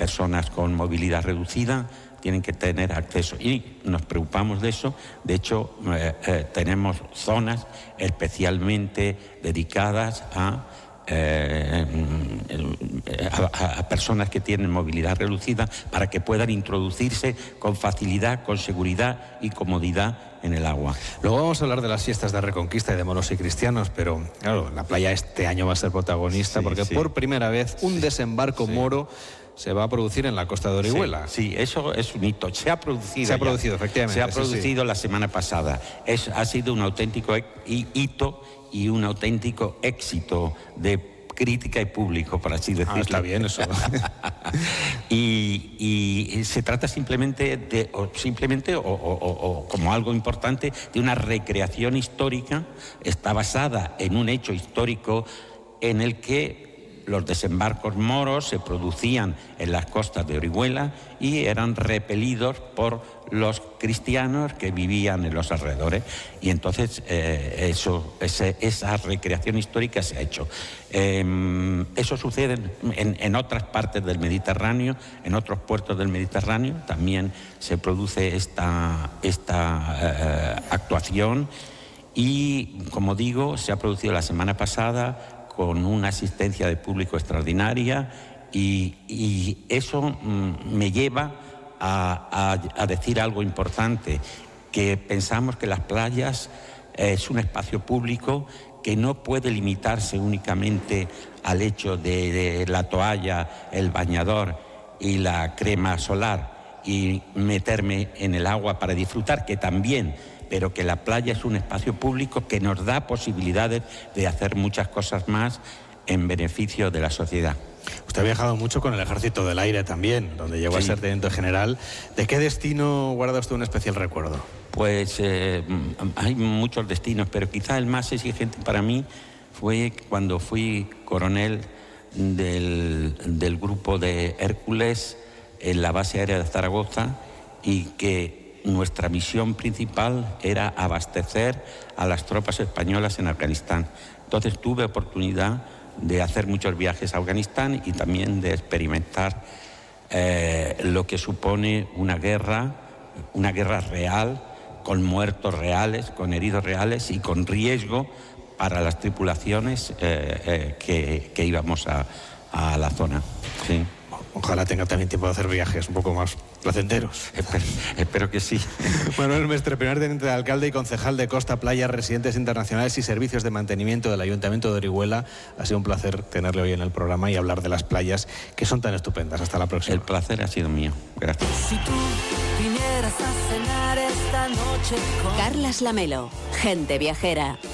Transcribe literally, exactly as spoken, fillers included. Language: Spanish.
personas con movilidad reducida tienen que tener acceso, y nos preocupamos de eso. De hecho, eh, eh, tenemos zonas especialmente dedicadas a, eh, a, a personas que tienen movilidad reducida, para que puedan introducirse con facilidad, con seguridad y comodidad en el agua. Luego vamos a hablar de las fiestas de Reconquista y de moros y cristianos, pero claro, la playa este año va a ser protagonista, sí, porque sí. por primera vez un desembarco sí. moro se va a producir en la costa de Orihuela. Sí, sí, eso es un hito. Se ha producido. Se ha ya. producido, efectivamente. Se ha producido sí. la semana pasada. Es, ha sido un auténtico hito y un auténtico éxito de crítica y público, por así decirlo. Ah, está bien eso. y, y se trata simplemente de, o simplemente, o, o, o, o como algo importante, de una recreación histórica. Está basada en un hecho histórico en el que los desembarcos moros se producían en las costas de Orihuela y eran repelidos por los cristianos que vivían en los alrededores. Y entonces eh, eso, ese, esa recreación histórica se ha hecho. Eh, eso sucede en, en otras partes del Mediterráneo, en otros puertos del Mediterráneo. También se produce esta, esta eh, actuación y, como digo, se ha producido la semana pasada con una asistencia de público extraordinaria, y, y eso mm, me lleva a, a, a decir algo importante, que pensamos que las playas eh, es un espacio público que no puede limitarse únicamente al hecho de, de la toalla, el bañador y la crema solar y meterme en el agua para disfrutar, que también, pero que la playa es un espacio público que nos da posibilidades de hacer muchas cosas más en beneficio de la sociedad. Usted ha viajado mucho con el Ejército del Aire también, donde llegó sí. a ser teniente general. ¿De qué destino guarda usted un especial recuerdo? Pues eh, hay muchos destinos, pero quizá el más exigente para mí fue cuando fui coronel del, del grupo de Hércules en la base aérea de Zaragoza, y que nuestra misión principal era abastecer a las tropas españolas en Afganistán. Entonces tuve oportunidad de hacer muchos viajes a Afganistán y también de experimentar eh, lo que supone una guerra, una guerra real, con muertos reales, con heridos reales y con riesgo para las tripulaciones eh, eh, que, que íbamos a, a la zona. Sí. Ojalá tenga también tiempo de hacer viajes un poco más placenteros. Espero, espero que sí. Manuel Mestre, primer teniente de alcalde y concejal de Costa, Playas, Residentes Internacionales y Servicios de Mantenimiento del Ayuntamiento de Orihuela. Ha sido un placer tenerle hoy en el programa y hablar de las playas que son tan estupendas. Hasta la próxima. El placer ha sido mío. Gracias. Si tú vinieras a cenar esta noche con... Carlas Lamelo, Gente Viajera.